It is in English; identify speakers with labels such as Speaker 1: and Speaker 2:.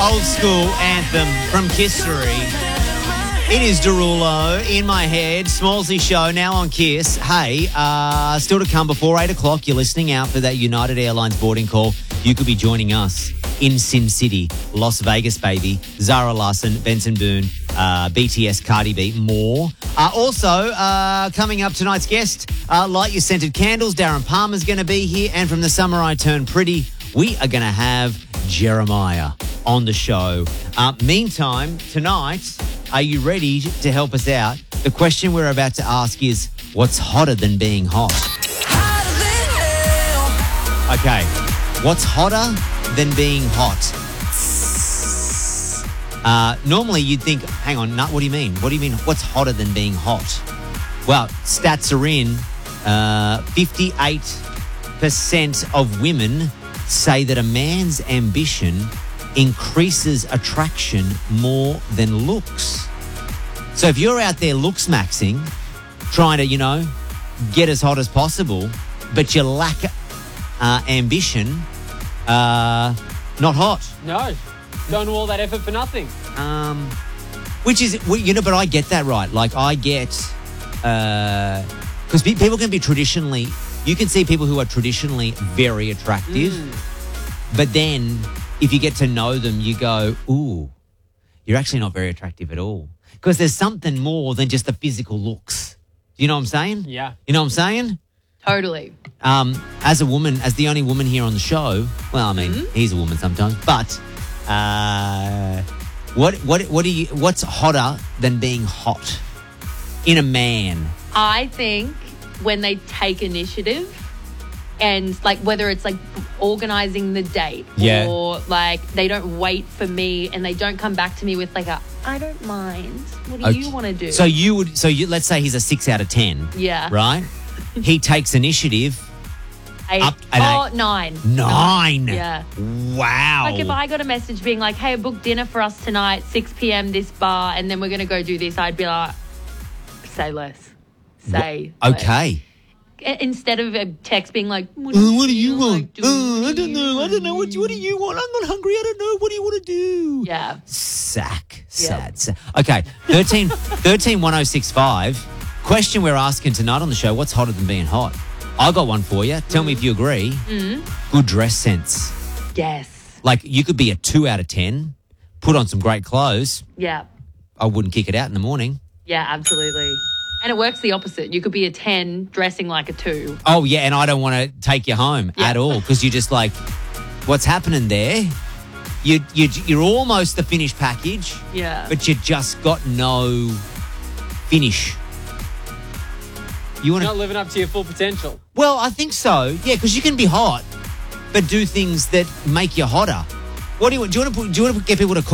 Speaker 1: Old school anthem from Kissery. It is Derulo in my head. Smallsy show now on Kiss. Hey, still to come before 8 o'clock. You're listening out for that United Airlines boarding call. You could be joining us in Sin City, Las Vegas, baby. Zara Larsson, Benson Boone, BTS, Cardi B, more. Also, coming up, tonight's guest, Light Your Scented Candles. Darren Palmer's going to be here. And from The Summer I Turned Pretty, we are going to have Jeremiah on the show. Meantime, tonight, are you ready to help us out? The question we're about to ask is, what's hotter than being hot? Okay, what's hotter than being hot? Normally you'd think, hang on, what do you mean? What do you mean, what's hotter than being hot? Well, stats are in. 58% of women say that a man's ambition increases attraction more than looks. So if you're out there looks maxing, trying to, get as hot as possible, but you lack ambition, not hot.
Speaker 2: No. Going to all that effort for nothing.
Speaker 1: Which is, but I get that, right? Like, I get, because people can be traditionally, you can see people who are traditionally very attractive, but then if you get to know them, you go, ooh, you're actually not very attractive at all. Because there's something more than just the physical looks. You know what I'm saying?
Speaker 2: Yeah.
Speaker 1: You know what I'm saying?
Speaker 3: Totally.
Speaker 1: As a woman, as the only woman here on the show, well, I mean, he's a woman sometimes, but what's hotter than being hot in a man?
Speaker 3: I think when they take initiative and like whether it's like organizing the date or like they don't wait for me and they don't come back to me with like I don't mind. What do you want to do?
Speaker 1: So let's say he's a 6 out of 10.
Speaker 3: Yeah.
Speaker 1: Right? He takes initiative.
Speaker 3: 8.
Speaker 1: Up an 8.
Speaker 3: 9.
Speaker 1: 9.
Speaker 3: Yeah.
Speaker 1: Wow.
Speaker 3: Like if I got a message being like, hey, book dinner for us tonight, 6 p.m. this bar, and then we're going to go do this, I'd be like, say less. Say
Speaker 1: okay.
Speaker 3: less. Instead of a text being like, what
Speaker 1: do you want?
Speaker 3: Like
Speaker 1: I don't know. What do you want? I'm not hungry. I don't know. What do you want to do?
Speaker 3: Yeah.
Speaker 1: Sad.
Speaker 3: Yeah.
Speaker 1: Okay, 131065. Question we're asking tonight on the show, what's hotter than being hot? I got one for you. Tell me if you agree. Good dress sense.
Speaker 3: Yes.
Speaker 1: Like you could be a 2 out of 10, put on some great clothes.
Speaker 3: Yeah.
Speaker 1: I wouldn't kick it out in the morning.
Speaker 3: Yeah, absolutely. And it works the opposite. You could be a 10 dressing like a 2.
Speaker 1: Oh, yeah, and I don't want to take you home at all because you're just like, what's happening there? You're almost the finished package.
Speaker 3: Yeah.
Speaker 1: But you just got no finish.
Speaker 2: You're not living up to your full potential.
Speaker 1: Well, I think so. Yeah, because you can be hot, but do things that make you hotter. What do you want? Do you want to get people to call